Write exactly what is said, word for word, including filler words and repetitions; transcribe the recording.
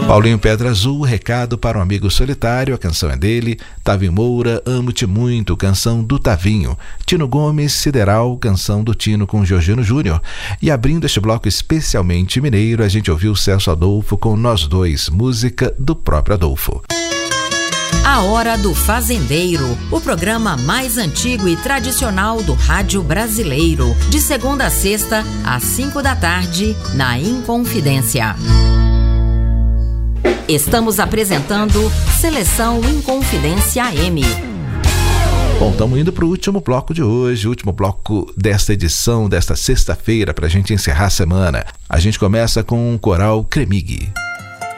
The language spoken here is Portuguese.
Paulinho Pedra Azul, recado para um amigo solitário, a canção é dele. Tavinho Moura, Amo-te Muito, canção do Tavinho. Tino Gomes, Sideral, canção do Tino com Georgino Júnior. E abrindo este bloco especialmente mineiro, a gente ouviu Celso Adolfo com Nós Dois, música do próprio Adolfo. A Hora do Fazendeiro, o programa mais antigo e tradicional do rádio brasileiro. De segunda a sexta, às cinco da tarde, na Inconfidência. Estamos apresentando Seleção Inconfidência A M. Bom, estamos indo para o último bloco de hoje, o último bloco desta edição, desta sexta-feira, para a gente encerrar a semana. A gente começa com o coral Cremig.